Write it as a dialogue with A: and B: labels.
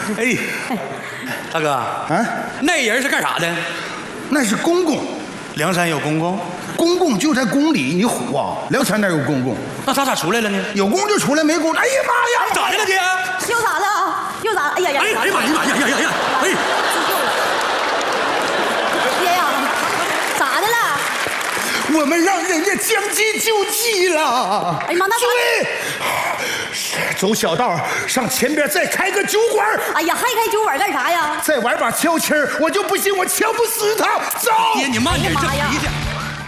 A: 哎，大哥啊，那人是干啥的？
B: 那是公公，
A: 梁山有公公，
B: 公公就在宫里，你虎啊！梁山哪有公公？
A: 那他咋出来了呢？
B: 有公就出来，没公，哎呀妈呀！
A: 咋的了，爹？
C: 又咋了？又咋？哎呀呀！
A: 哎呀妈呀！哎，
C: 爹呀，咋的了？
B: 我们让人家将计就计了。
C: 哎呀妈，那
B: 对，走小道上前边再开个酒馆。
C: 哎呀，还开酒馆干啥呀？
B: 再玩把敲琴儿，我就不信我敲不死他。走，
A: 爹，你慢点，这
C: 哎呀妈呀
A: 回去。